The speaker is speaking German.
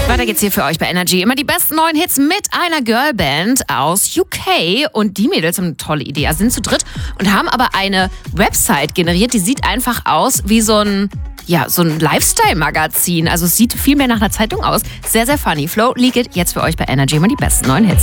Weiter geht's hier für euch bei Energy. Immer die besten neuen Hits mit einer Girlband aus UK. Und die Mädels haben eine tolle Idee. Also sind zu dritt und haben aber eine Website generiert, die sieht einfach aus wie so ein Lifestyle-Magazin. Also es sieht viel mehr nach einer Zeitung aus. Sehr, sehr funny. Flow, Leak It, jetzt für euch bei Energy immer die besten neuen Hits.